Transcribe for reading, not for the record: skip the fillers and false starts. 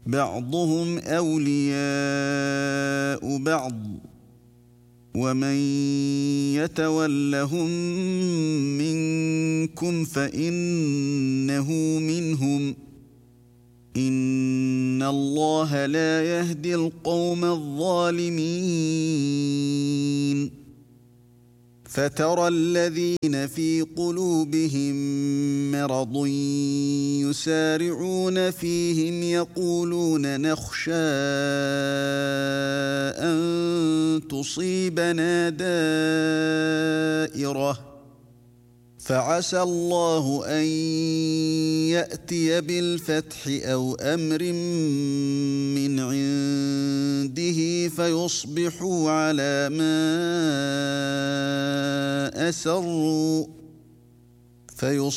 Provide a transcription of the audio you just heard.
بعضهم أولياء بعض ومن يتولهم منكم فإنه منهم إن الله لا يهدي القوم الظالمين فترى الذين في قلوبهم مرض يسارعون فيهم يقولون نخشى أن تصيبنا دائرة فعسى الله أن يأتي بالفتح أو أمر من عنده فيصبحوا على ما أسروا